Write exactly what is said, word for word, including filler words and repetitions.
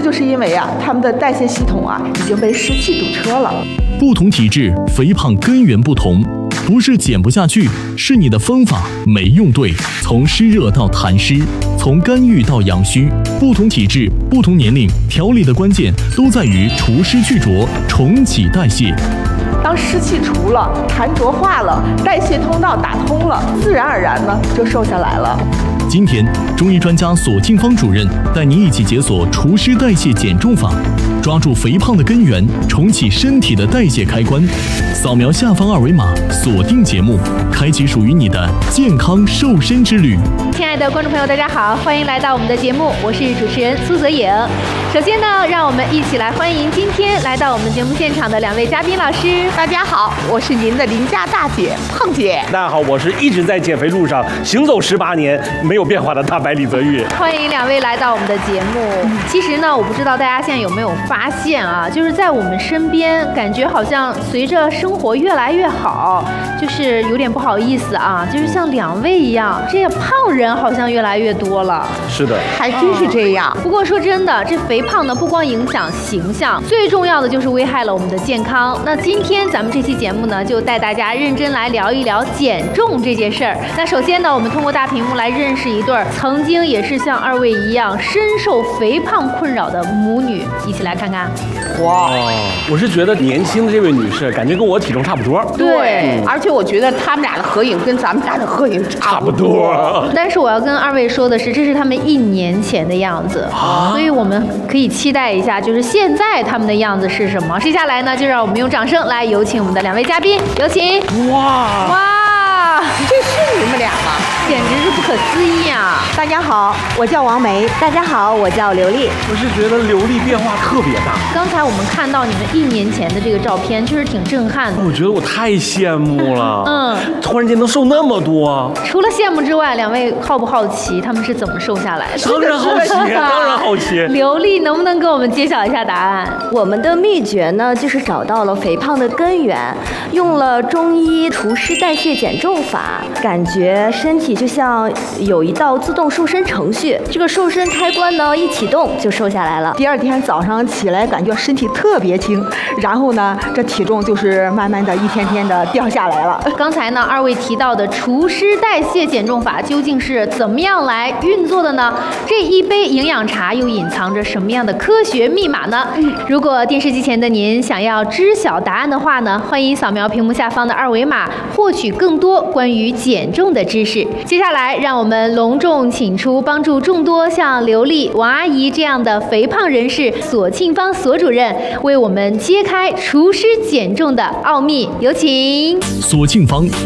这就是因为啊，他们的代谢系统啊已经被湿气堵车了。 不同体质，肥胖根源不同。不是减不下去，是你的方法没用对。从湿热到痰湿，从肝郁到阳虚，不同体质、不同年龄，调理的关键都在于除湿去浊，重启代谢。 当湿气除了，痰浊化了，代谢通道打通了，自然而然呢就瘦下来了。 今天，中医专家索庆芳主任带您一起解锁除湿代谢减重法，抓住肥胖的根源，重启身体的代谢开关。扫描下方二维码，锁定节目，开启属于你的健康瘦身之旅。 亲爱的观众朋友，大家好，欢迎来到我们的节目，我是主持人苏泽颖。首先呢，让我们一起来欢迎今天来到我们节目现场的两位嘉宾老师。 大家好，我是您的邻家大姐胖姐。 大家好，我是一直在减肥路上行走十八年没有变化的大白李泽玉。 欢迎两位来到我们的节目。其实呢，我不知道大家现在有没有发现啊，就是在我们身边，感觉好像随着生活越来越好，就是有点不好意思啊，就是像两位一样，这些胖人好像越来越多了。 是的， 还真是这样。 不过说真的，这肥胖呢不光影响形象，最重要的就是危害了我们的健康。那今天咱们这期节目呢，就带大家认真来聊一聊减重这件事儿。那首先呢，我们通过大屏幕来认识一对曾经也是像二位一样深受肥胖困扰的母女，一起来看看。 哇，我是觉得年轻的这位女士感觉跟我体重差不多。 对，而且我觉得他们俩的合影跟咱们俩的合影差不多。 但是我要跟二位说的是，这是他们一年前的样子，所以我们可以期待一下，就是现在他们的样子是什么。接下来呢，就让我们用掌声来有请我们的两位嘉宾，有请。 哇哇， 这是你们俩吗？ 简直是不可思议啊！ 大家好，我叫王梅。大家好，我叫刘丽。 我是觉得刘丽变化特别大。 刚才我们看到你们一年前的这个照片，确实挺震撼的。 我觉得我太羡慕了。 嗯， 突然间能瘦那么多。 除了羡慕之外，两位好不好奇他们是怎么瘦下来的？ 当然好奇，当然好奇。 刘丽能不能给我们揭晓一下答案？ 我们的秘诀呢，就是找到了肥胖的根源，用了中医除湿代谢减重法，感觉身体就像有一道自动瘦身程序，这个瘦身开关呢一启动就瘦下来了。 第二天早上起来感觉身体特别轻，然后呢这体重就是慢慢的一天天的掉下来了。 刚才呢二位提到的除湿代谢减重法究竟是怎么样来运作的呢？这一杯营养茶又隐藏着什么样的科学密码呢？如果电视机前的您想要知晓答案的话呢，欢迎扫描屏幕下方的二维码，获取更多关于减重的知识。接下来让我们隆重请出帮助众多像刘丽、王阿姨这样的肥胖人士索庆芳索主任，为我们揭开除湿减重的奥秘。有请。 索庆芳